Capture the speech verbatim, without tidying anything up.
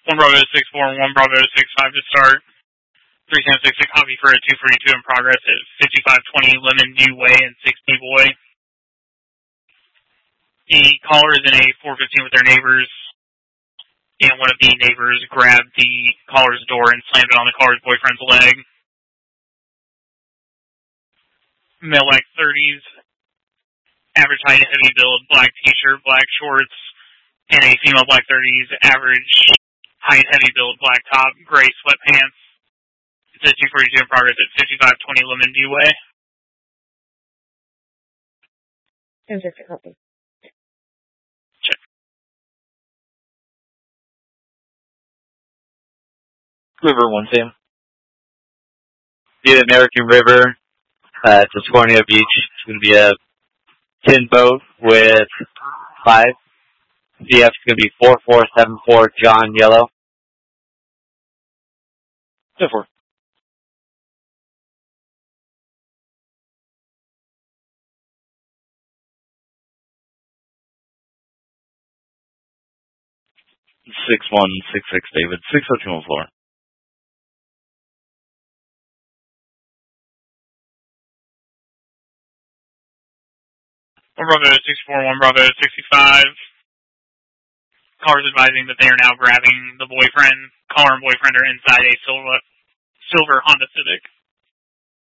one Bravo six four and one Bravo six five to start. three seven six, a copy for a two forty-two in progress at fifty-five twenty Lemon View Way and six People Way. The caller is in a four fifteen with their neighbors, and one of the neighbors grabbed the caller's door and slammed it on the caller's boyfriend's leg. Male black thirties, average height, heavy build, black t-shirt, black shorts, and a female black thirties, average height, heavy build, black top, gray sweatpants. It's a two forty-two in progress at fifty-five twenty Lemon View Way. ten fifty, copy. Check. River one Sam. The American River, uh, it's a Scornio Beach. It's going to be a tin boat with five. C F is going to be four four seven four John Yellow. ten four. six one six six David, six oh two one four. one Bravo sixty-four, one Bravo sixty-five. Callers advising that they are now grabbing the boyfriend. Caller and boyfriend are inside a silver, silver Honda Civic.